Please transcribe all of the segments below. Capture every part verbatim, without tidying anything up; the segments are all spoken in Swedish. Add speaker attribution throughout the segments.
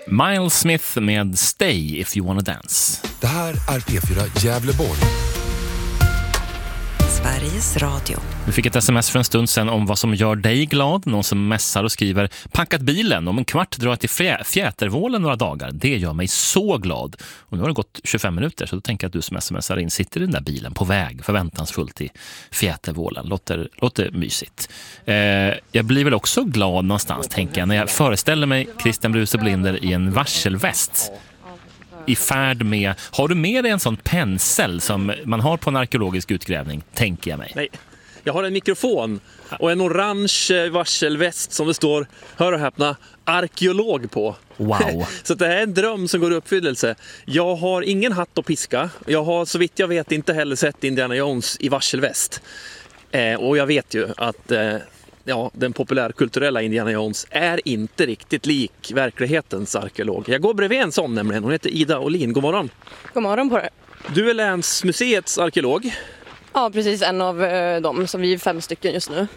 Speaker 1: Miles Smith med Stay If You Wanna Dance.
Speaker 2: Det här är P fyra Gävleborg.
Speaker 3: Sveriges Radio.
Speaker 1: Vi fick ett sms för en stund sedan om vad som gör dig glad. Någon som messar och skriver: packat bilen, om en kvart drar jag till Fjä- Fjätervålen några dagar. Det gör mig så glad. Och nu har det gått tjugofem minuter, så då tänker jag att du som smsar in sitter i den där bilen på väg förväntansfullt till Fjätervålen. Låter, låter mysigt. Eh, jag blir väl också glad någonstans, tänker jag, när jag föreställer mig Christian Bruse Blinder i en varselväst. I färd med... Har du med dig en sån pensel som man har på en arkeologisk utgrävning, tänker jag mig?
Speaker 4: Nej, jag har en mikrofon och en orange varselväst som det står, hör och häpna, arkeolog på.
Speaker 1: Wow.
Speaker 4: Så det här är en dröm som går i uppfyllelse. Jag har ingen hatt och piska. Jag har så vitt jag vet inte heller sett Indiana Jones i varselväst. Eh, och jag vet ju att... Eh, Ja, den populärkulturella Indiana Jones är inte riktigt lik verklighetens arkeolog. Jag går bredvid en sån nämligen. Hon heter Ida Olin. God morgon.
Speaker 5: God morgon på det.
Speaker 4: Du är länsmuseets arkeolog.
Speaker 5: Ja, precis, en av eh, dem, som vi är fem stycken just nu.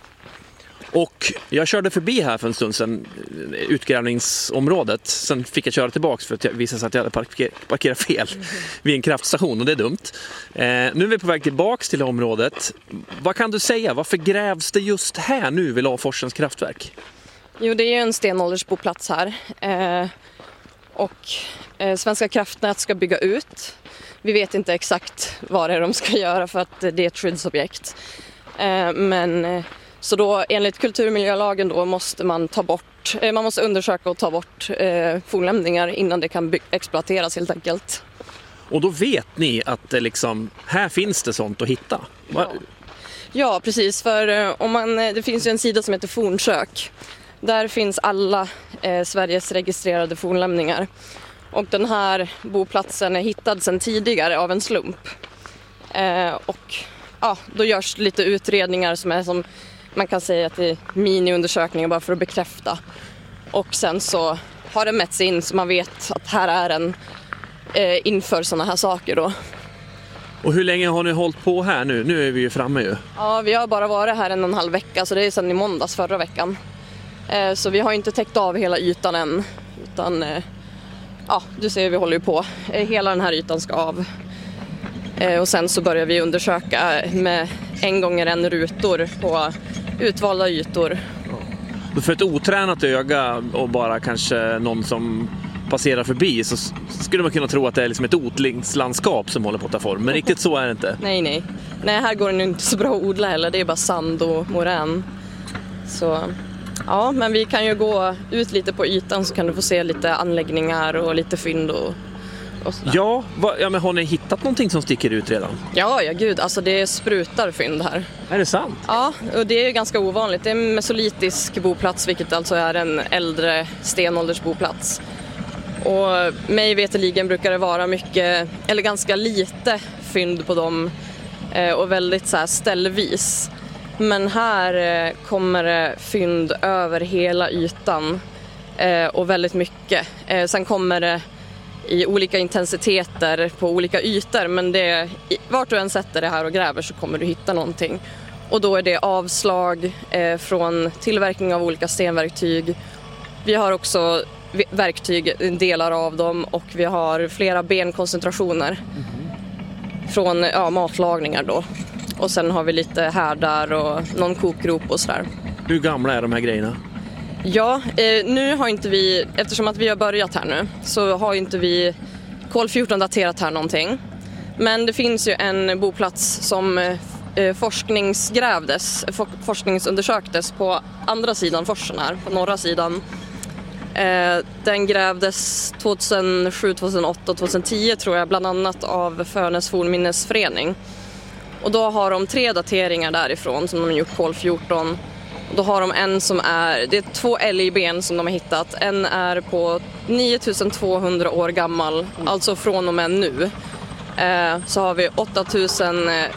Speaker 4: Och jag körde förbi här för en stund sedan, utgrävningsområdet. Sen fick jag köra tillbaka för att jag visade sig att jag hade parker- parkerat fel vid en kraftstation, och det är dumt. Eh, nu är vi på väg tillbaka till området. Vad kan du säga? Varför grävs det just här nu vid Laforsens kraftverk?
Speaker 5: Jo, det är ju en stenåldersboplats här. Eh, och eh, Svenska kraftnät ska bygga ut. Vi vet inte exakt vad det är de ska göra för att det är ett skyddsobjekt. Eh, men... Eh, Så då enligt kulturmiljölagen då måste man ta bort, eh, man måste undersöka och ta bort eh, fornlämningar innan det kan by- exploateras helt enkelt.
Speaker 4: Och då vet ni att det liksom, här finns det sånt att hitta. Va?
Speaker 5: Ja, precis, för eh, om man, eh, det finns ju en sida som heter Fornsök. Där finns alla eh, Sveriges registrerade fornlämningar. Och den här boplatsen är hittad sedan tidigare av en slump. Eh, och ja, då görs lite utredningar som är som... Man kan säga att det är miniundersökningar bara för att bekräfta. Och sen så har det mätts in så man vet att här är en eh, inför sådana här saker då.
Speaker 4: Och hur länge har ni hållit på här nu? Nu är vi ju framme ju.
Speaker 5: Ja, vi har bara varit här en och en halv vecka, så det är sedan i måndags förra veckan. Eh, så vi har inte täckt av hela ytan än. Utan, eh, ja, du ser vi håller ju på. Eh, hela den här ytan ska av. Eh, och sen så börjar vi undersöka med en gånger en rutor på utvalda ytor.
Speaker 4: För ett otränat öga och bara kanske någon som passerar förbi, så skulle man kunna tro att det är liksom ett odlingslandskap som håller på att ta form. Men riktigt så är det inte.
Speaker 5: Nej, nej. Nej, här går det inte så bra att odla heller. Det är bara sand och morän. Så ja, men vi kan ju gå ut lite på ytan så kan du få se lite anläggningar och lite fynd och
Speaker 4: Ja, va, ja, men har ni hittat någonting som sticker ut redan?
Speaker 5: Ja, ja gud, alltså det sprutar fynd här.
Speaker 4: Är det sant?
Speaker 5: Ja, och det är ganska ovanligt. Det är en mesolitisk boplats, vilket alltså är en äldre stenåldersboplats. Och mig veteligen brukar det vara mycket, eller ganska lite fynd på dem och väldigt så här ställvis. Men här kommer det fynd över hela ytan och väldigt mycket. Sen kommer det i olika intensiteter på olika ytor, men det, vart du än sätter det här och gräver så kommer du hitta någonting. Och då är det avslag eh, från tillverkning av olika stenverktyg. Vi har också verktyg, delar av dem, och vi har flera benkoncentrationer mm-hmm. från ja, matlagningar då. Och sen har vi lite härdar och någon kokgrop och sådär.
Speaker 4: Hur gamla är de här grejerna?
Speaker 5: Ja, eh, nu har inte vi, eftersom att vi har börjat här nu, så har inte vi kol fjorton daterat här någonting. Men det finns ju en boplats som eh, forskningsgrävdes, for, forskningsundersöktes på andra sidan forsen här, på norra sidan. Eh, den grävdes tjugohundrasju, tjugohundraåtta och tjugohundratio tror jag, bland annat av Fönäs fornminnesförening. Och då har de tre dateringar därifrån som de gjort kol fjorton. Då har de en som är, det är två älgben som de har hittat. En är på niotusen tvåhundra år gammal, alltså från och med nu. Eh, så har vi åttatusen